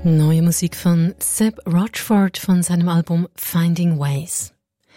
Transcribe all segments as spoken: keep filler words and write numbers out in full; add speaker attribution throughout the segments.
Speaker 1: Neue Musik von Seb Rochford von seinem Album Finding Ways.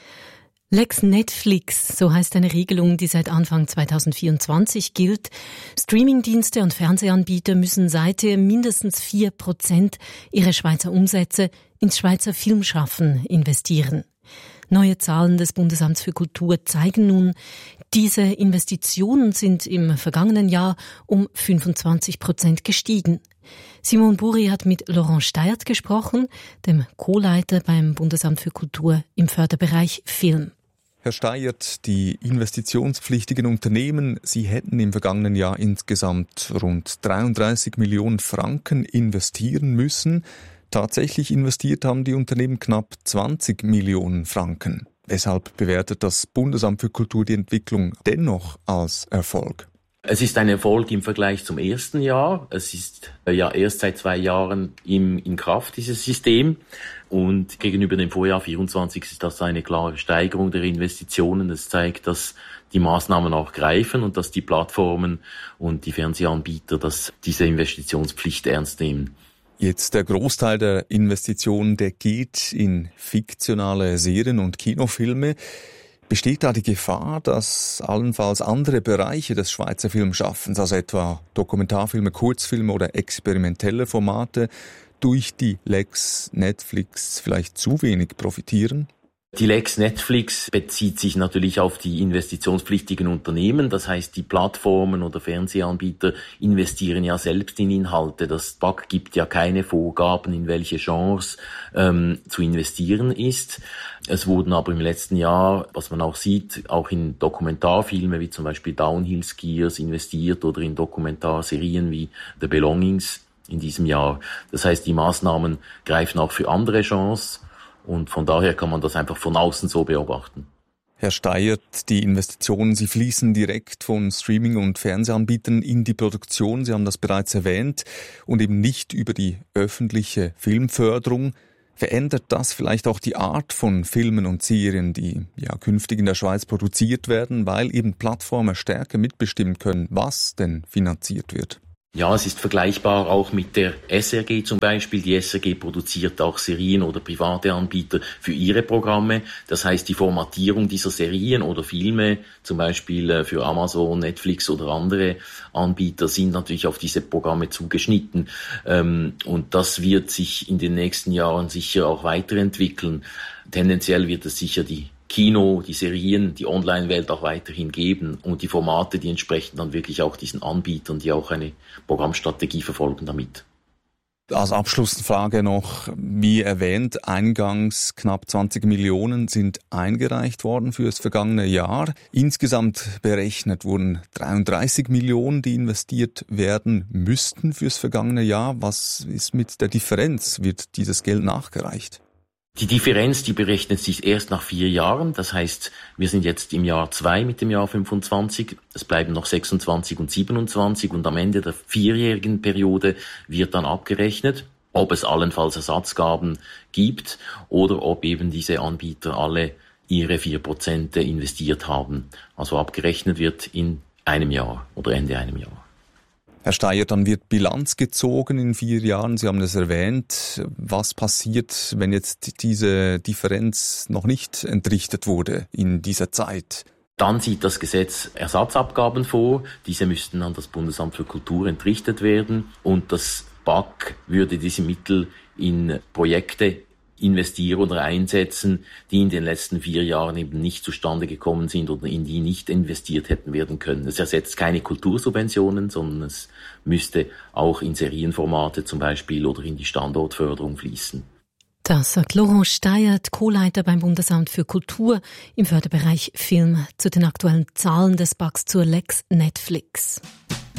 Speaker 1: Lex Netflix, so heißt eine Regelung, die seit Anfang zweitausendvierundzwanzig gilt. Streamingdienste und Fernsehanbieter müssen seither mindestens vier Prozent ihrer Schweizer Umsätze ins Schweizer Filmschaffen investieren. Neue Zahlen des Bundesamts für Kultur zeigen nun, diese Investitionen sind im vergangenen Jahr um fünfundzwanzig Prozent gestiegen. Simon Buri hat mit Laurent Steyert gesprochen, dem Co-Leiter beim Bundesamt für Kultur im Förderbereich Film.
Speaker 2: Herr Steyert, die investitionspflichtigen Unternehmen, sie hätten im vergangenen Jahr insgesamt rund dreiunddreißig Millionen Franken investieren müssen. Tatsächlich investiert haben die Unternehmen knapp zwanzig Millionen Franken. Weshalb bewertet das Bundesamt für Kultur die Entwicklung dennoch als Erfolg?
Speaker 3: Es ist ein Erfolg im Vergleich zum ersten Jahr. Es ist ja erst seit zwei Jahren im, in Kraft, dieses System. Und gegenüber dem Vorjahr vierundzwanzig ist das eine klare Steigerung der Investitionen. Das zeigt, dass die Maßnahmen auch greifen und dass die Plattformen und die Fernsehanbieter dass diese Investitionspflicht ernst nehmen.
Speaker 2: Jetzt der Großteil der Investitionen, der geht in fiktionale Serien und Kinofilme. Besteht da die Gefahr, dass allenfalls andere Bereiche des Schweizer Filmschaffens, also etwa Dokumentarfilme, Kurzfilme oder experimentelle Formate, durch die Lex Netflix vielleicht zu wenig profitieren?
Speaker 3: Die Lex Netflix bezieht sich natürlich auf die investitionspflichtigen Unternehmen. Das heißt, die Plattformen oder Fernsehanbieter investieren ja selbst in Inhalte. Das B A K gibt ja keine Vorgaben, in welche Genres ähm, zu investieren ist. Es wurden aber im letzten Jahr, was man auch sieht, auch in Dokumentarfilme wie zum Beispiel Downhill Skiers investiert oder in Dokumentarserien wie The Belongings in diesem Jahr. Das heißt, die Maßnahmen greifen auch für andere Genres. Und von daher kann man das einfach von außen so beobachten.
Speaker 2: Herr Steyert, die Investitionen, sie fließen direkt von Streaming- und Fernsehanbietern in die Produktion. Sie haben das bereits erwähnt. Und eben nicht über die öffentliche Filmförderung. Verändert das vielleicht auch die Art von Filmen und Serien, die ja künftig in der Schweiz produziert werden, weil eben Plattformen stärker mitbestimmen können, was denn finanziert wird?
Speaker 3: Ja, es ist vergleichbar auch mit der S R G zum Beispiel. Die S R G produziert auch Serien oder private Anbieter für ihre Programme. Das heißt, die Formatierung dieser Serien oder Filme, zum Beispiel für Amazon, Netflix oder andere Anbieter, sind natürlich auf diese Programme zugeschnitten. Und das wird sich in den nächsten Jahren sicher auch weiterentwickeln. Tendenziell wird es sicher die Kino, die Serien, die Online-Welt auch weiterhin geben und die Formate, die entsprechen dann wirklich auch diesen Anbietern, die auch eine Programmstrategie verfolgen damit.
Speaker 2: Als Abschlussfrage noch, wie erwähnt, eingangs knapp zwanzig Millionen sind eingereicht worden für das vergangene Jahr. Insgesamt berechnet wurden dreiunddreißig Millionen, die investiert werden müssten fürs vergangene Jahr. Was ist mit der Differenz? Wird dieses Geld nachgereicht?
Speaker 3: Die Differenz, die berechnet sich erst nach vier Jahren. Das heißt, wir sind jetzt im Jahr zwei mit dem Jahr fünfundzwanzig. Es bleiben noch sechsundzwanzig und siebenundzwanzig. Und am Ende der vierjährigen Periode wird dann abgerechnet, ob es allenfalls Ersatzgaben gibt oder ob eben diese Anbieter alle ihre vier Prozent investiert haben. Also abgerechnet wird in einem Jahr oder Ende einem Jahr.
Speaker 2: Herr Steyert, dann wird Bilanz gezogen in vier Jahren. Sie haben das erwähnt. Was passiert, wenn jetzt diese Differenz noch nicht entrichtet wurde in dieser Zeit?
Speaker 3: Dann sieht das Gesetz Ersatzabgaben vor. Diese müssten an das Bundesamt für Kultur entrichtet werden. Und das B A K würde diese Mittel in Projekte investieren oder einsetzen, die in den letzten vier Jahren eben nicht zustande gekommen sind oder in die nicht investiert hätten werden können. Es ersetzt keine Kultursubventionen, sondern es müsste auch in Serienformate zum Beispiel oder in die Standortförderung fließen.
Speaker 1: Das sagt Laurent Steyert, Co-Leiter beim Bundesamt für Kultur im Förderbereich Film, zu den aktuellen Zahlen des B A Ks zur Lex Netflix.